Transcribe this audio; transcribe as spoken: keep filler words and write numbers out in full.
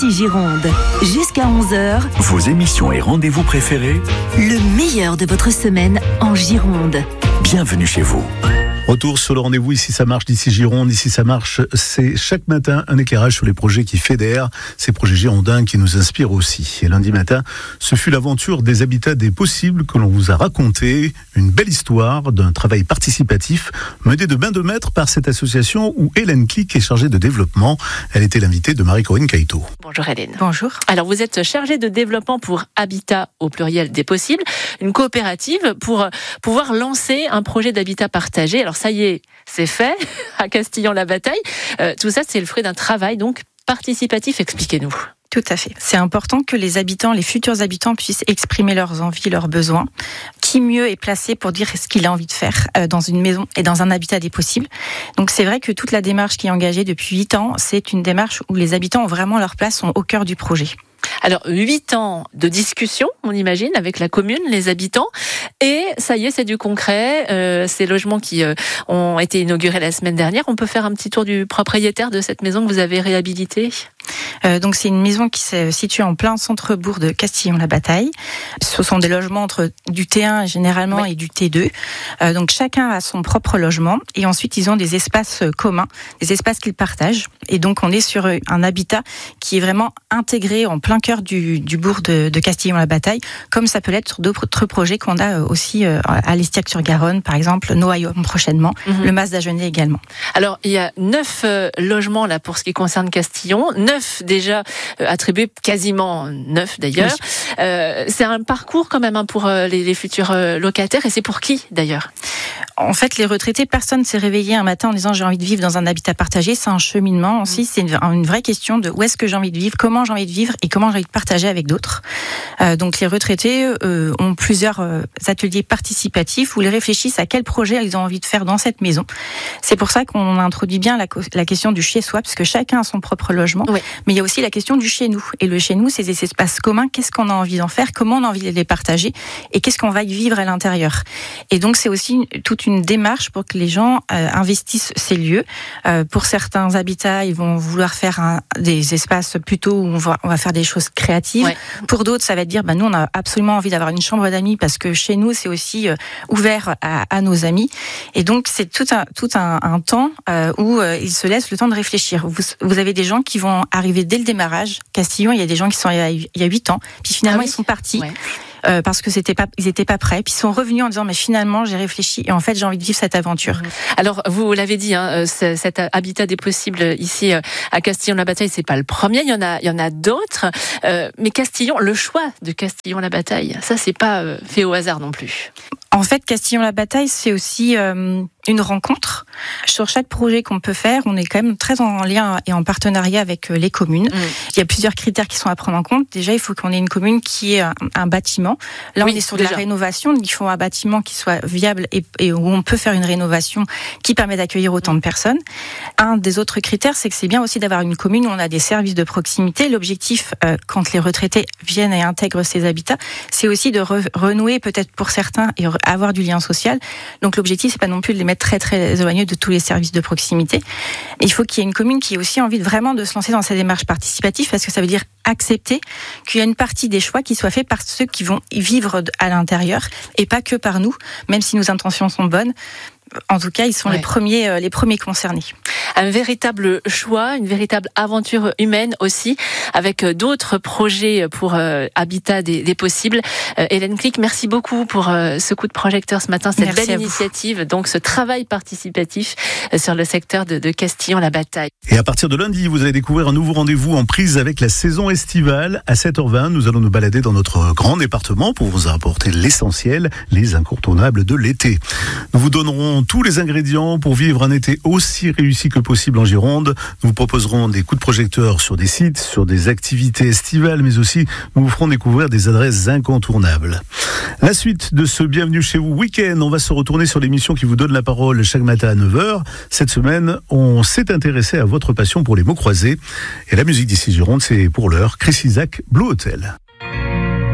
d'ici Gironde. Jusqu'à onze heures, vos émissions et rendez-vous préférés, le meilleur de votre semaine en Gironde. Bienvenue chez vous. Retour sur le rendez-vous Ici ça marche d'ici Gironde. Ici ça marche, c'est chaque matin un éclairage sur les projets qui fédèrent, ces projets girondins qui nous inspirent aussi. Et lundi matin, ce fut l'aventure des habitats des possibles que l'on vous a raconté. Une belle histoire d'un travail participatif mené de main de maître par cette association où Hélène Clic est chargée de développement. Elle était l'invitée de Marie-Corinne Caïto. Bonjour Hélène. Bonjour. Alors vous êtes chargée de développement pour Habitat au pluriel des possibles, une coopérative pour pouvoir lancer un projet d'habitat partagé. Alors ça y est, c'est fait à Castillon-la-Bataille. Euh, tout ça, c'est le fruit d'un travail donc participatif. Expliquez-nous. Tout à fait. C'est important que les habitants, les futurs habitants puissent exprimer leurs envies, leurs besoins. Qui mieux est placé pour dire ce qu'il a envie de faire dans une maison et dans un habitat des possibles. Donc c'est vrai que toute la démarche qui est engagée depuis huit ans, c'est une démarche où les habitants ont vraiment leur place, sont au cœur du projet. Alors, huit ans de discussion, on imagine, avec la commune, les habitants. Et ça y est, c'est du concret. Euh, ces logements qui euh, ont été inaugurés la semaine dernière. On peut faire un petit tour du propriétaire de cette maison que vous avez réhabilitée ? Euh, donc c'est une maison qui se situe en plein centre-bourg de Castillon-la-Bataille. Ce sont des logements entre du T un généralement oui. et du T deux. Euh, donc chacun a son propre logement et ensuite ils ont des espaces communs, des espaces qu'ils partagent. Et donc on est sur un habitat qui est vraiment intégré en plein cœur du, du bourg de, de Castillon-la-Bataille, comme ça peut l'être sur d'autres projets qu'on a aussi à l'Estiac-sur-Garonne, par exemple, Noaillomme prochainement, mm-hmm. le Mas d'Agenais également. Alors il y a neuf euh, logements là pour ce qui concerne Castillon, neuf déjà euh, attribués, quasiment neuf d'ailleurs. Oui. Euh, c'est un parcours quand même hein, pour euh, les, les futurs euh, locataires, et c'est pour qui d'ailleurs ? En fait, les retraités, personne ne s'est réveillé un matin en disant j'ai envie de vivre dans un habitat partagé. C'est un cheminement aussi. C'est une, une vraie question de où est-ce que j'ai envie de vivre, comment j'ai envie de vivre et comment j'ai envie de partager avec d'autres. Euh, donc, les retraités euh, ont plusieurs euh, ateliers participatifs où ils réfléchissent à quel projet ils ont envie de faire dans cette maison. C'est pour ça qu'on introduit bien la, la question du chez-soi, parce que chacun a son propre logement. Oui. Mais il y a aussi la question du chez-nous. Et le chez-nous, c'est des espaces communs. Qu'est-ce qu'on a envie d'en faire ? Comment on a envie de les partager ? Et qu'est-ce qu'on va y vivre à l'intérieur ? Et donc, c'est aussi toute une démarche pour que les gens euh, investissent ces lieux. Euh, pour certains habitats, ils vont vouloir faire un, des espaces plutôt où on va, on va faire des choses créatives. Ouais. Pour d'autres, ça va être dire, bah, nous, on a absolument envie d'avoir une chambre d'amis parce que chez nous, c'est aussi euh, ouvert à, à nos amis. Et donc, c'est tout un, tout un, un temps euh, où euh, ils se laissent le temps de réfléchir. Vous, vous avez des gens qui vont arriver dès le démarrage. Castillon, il y a des gens qui sont il y a huit ans, puis finalement, ah oui. ils sont partis. Ouais. Euh, parce que c'était pas, ils étaient pas prêts. Puis ils sont revenus en disant mais finalement j'ai réfléchi et en fait j'ai envie de vivre cette aventure. Alors vous l'avez dit, hein, cet habitat des possibles ici à Castillon-la-Bataille, c'est pas le premier. Il y en a, il y en a d'autres. Euh, mais Castillon, le choix de Castillon-la-Bataille, ça c'est pas euh, fait au hasard non plus. En fait, Castillon-la-Bataille, c'est aussi euh, une rencontre. Sur chaque projet qu'on peut faire, on est quand même très en lien et en partenariat avec les communes. Mmh. Il y a plusieurs critères qui sont à prendre en compte. Déjà, il faut qu'on ait une commune qui ait un, un bâtiment. Là, oui, on est sur déjà. de la rénovation. Il faut un bâtiment qui soit viable et, et où on peut faire une rénovation qui permet d'accueillir autant de personnes. Un des autres critères, c'est que c'est bien aussi d'avoir une commune où on a des services de proximité. L'objectif, euh, quand les retraités viennent et intègrent ces habitats, c'est aussi de re- renouer peut-être pour certains et re- avoir du lien social. Donc l'objectif, c'est pas non plus de les mettre très très éloignés de tous les services de proximité. Et il faut qu'il y ait une commune qui ait aussi envie de vraiment de se lancer dans cette démarche participative, parce que ça veut dire accepter qu'il y a une partie des choix qui soit fait par ceux qui vont y vivre à l'intérieur et pas que par nous, même si nos intentions sont bonnes. En tout cas, ils sont ouais. les premiers, euh, les premiers concernés. Un véritable choix, une véritable aventure humaine aussi, avec d'autres projets pour euh, Habitat des, des possibles. Euh, Hélène Clic, merci beaucoup pour euh, ce coup de projecteur ce matin, cette merci belle initiative, donc ce travail participatif euh, sur le secteur de, de Castillon-la-Bataille. Et à partir de lundi, vous allez découvrir un nouveau rendez-vous en prise avec la saison estivale. À sept heures vingt, nous allons nous balader dans notre grand département pour vous apporter l'essentiel, les incontournables de l'été. Nous vous donnerons tous les ingrédients pour vivre un été aussi réussi que possible en Gironde. Nous vous proposerons des coups de projecteur sur des sites, sur des activités estivales, mais aussi nous vous ferons découvrir des adresses incontournables. La suite de ce Bienvenue chez vous week-end, on va se retourner sur l'émission qui vous donne la parole chaque matin à neuf heures. Cette semaine, on s'est intéressé à votre passion pour les mots croisés. Et la musique d'ici Gironde, c'est pour l'heure Chris Isaak, Blue Hotel.